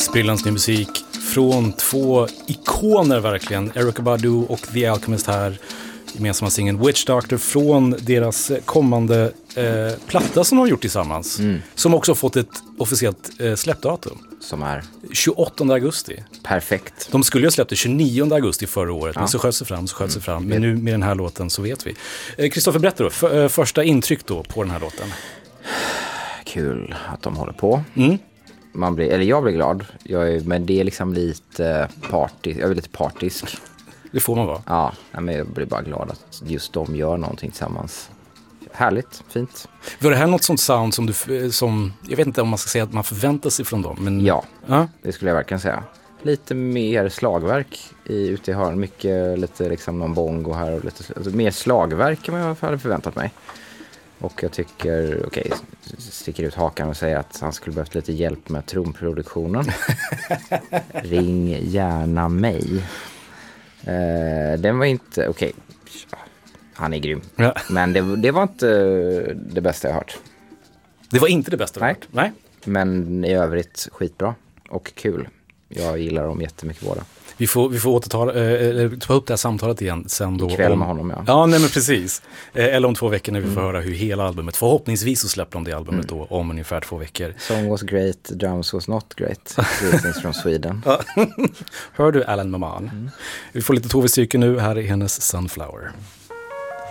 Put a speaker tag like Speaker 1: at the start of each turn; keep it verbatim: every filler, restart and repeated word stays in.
Speaker 1: Sprillans ny musik från två ikoner verkligen. Erykah Badu och The Alchemist här. Gemensamma singeln Witch Doctor från deras kommande eh, platta som de har gjort tillsammans. Mm. Som också har fått ett officiellt eh, släppdatum.
Speaker 2: Som är?
Speaker 1: tjugoåttonde augusti.
Speaker 2: Perfekt.
Speaker 1: De skulle ju ha släppt det tjugonionde augusti förra året.
Speaker 2: Ja.
Speaker 1: Men så sköt sig fram, så sköt sig fram. Men nu med den här låten så vet vi. Kristoffer, eh, berätta då. För, eh, första intryck då på den här låten.
Speaker 2: Kul att de håller på.
Speaker 1: Mm.
Speaker 2: Man blir, eller jag blir glad. Jag är, men det är liksom lite party. Jag är lite partisk.
Speaker 1: Det får man vara.
Speaker 2: Ja, men jag blir bara glad att just de gör någonting tillsammans. Härligt, fint.
Speaker 1: Var det här något sånt sound som du, som, jag vet inte om man ska säga att man förväntar sig från dem, men...
Speaker 2: Ja,
Speaker 1: ja,
Speaker 2: det skulle jag verkligen säga. Lite mer slagverk i, ute i hörn. Mycket, lite liksom någon bongo här och lite, alltså mer slagverk än vad jag hade förväntat mig. Och jag tycker, okej, okay, sticker ut hakan och säger att han skulle behövt lite hjälp med trumproduktionen. Ring gärna mig. Uh, den var inte, okej, okay. Han är grym. Ja. Men det, det var inte det bästa jag hört.
Speaker 1: Det var inte det bästa jag
Speaker 2: Nej.
Speaker 1: hört? Nej.
Speaker 2: Men i övrigt skitbra och kul. Jag gillar dem jättemycket båda.
Speaker 1: Vi får, vi får återta, äh, ta upp det här samtalet igen sen då.
Speaker 2: Ikväll
Speaker 1: om,
Speaker 2: med honom, ja.
Speaker 1: Ja, nej men precis. Eh, eller om två veckor när vi får mm. höra hur hela albumet, förhoppningsvis så släpper de det albumet mm. då om ungefär två veckor.
Speaker 2: Song was great, drums was not great. Greetings from Sweden.
Speaker 1: Hör du Alan Maman? Mm. Vi får lite Tove Styrke nu, här är hennes Sunflower.